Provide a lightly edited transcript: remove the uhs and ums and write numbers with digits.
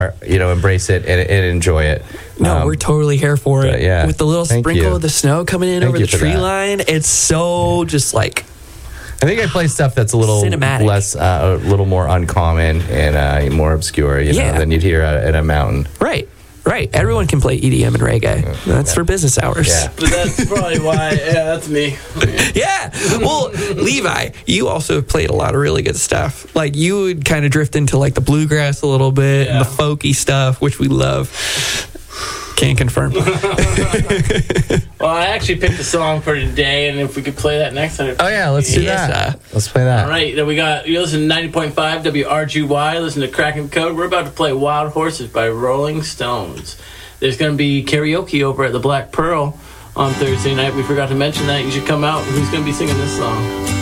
embrace it and enjoy it. No, we're totally here for it. Yeah. With the little sprinkle of the snow coming in over the tree line, it's so just like... I think I play stuff that's a little cinematic. Less, a little more uncommon and more obscure, than you'd hear at a mountain. Right. Everyone can play EDM and reggae. That's for business hours. Yeah. But that's probably why, that's me. Yeah. Well, Levi, you also have played a lot of really good stuff. Like, you would kind of drift into, like, the bluegrass a little bit and the folky stuff, which we love. Can't confirm. Well, I actually picked a song for today, and if we could play that next time. Oh, yeah, let's do that. Let's play that. All right, then you listen to 90.5 WRGY, listen to Cracking Code. We're about to play Wild Horses by Rolling Stones. There's going to be karaoke over at the Black Pearl on Thursday night. We forgot to mention that. You should come out. Who's going to be singing this song?